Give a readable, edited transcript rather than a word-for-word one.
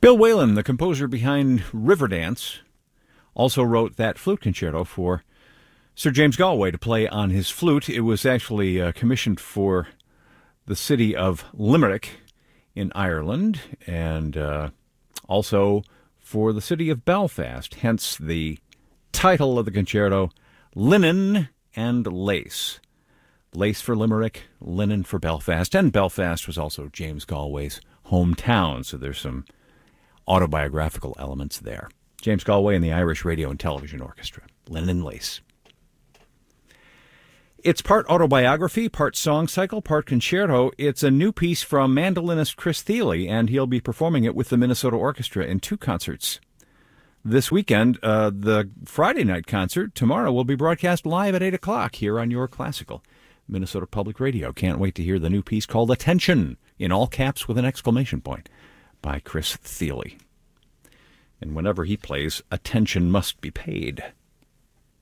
Bill Whalen, the composer behind Riverdance, also wrote that flute concerto for Sir James Galway to play on his flute. It was actually commissioned for the city of Limerick in Ireland and also for the city of Belfast, hence the title of the concerto, Linen and Lace. Lace for Limerick, linen for Belfast, and Belfast was also James Galway's hometown, so there's some autobiographical elements there. James Galway and the Irish Radio and Television Orchestra, Linen and Lace. It's part autobiography, part song cycle, part concerto. It's a new piece from mandolinist Chris Thile, and he'll be performing it with the Minnesota Orchestra in 2 concerts. This weekend, the Friday night concert, tomorrow, will be broadcast live at 8 o'clock here on Your Classical, Minnesota Public Radio. Can't wait to hear the new piece called Attention, in all caps with an exclamation point, by Chris Thile. And whenever he plays, attention must be paid.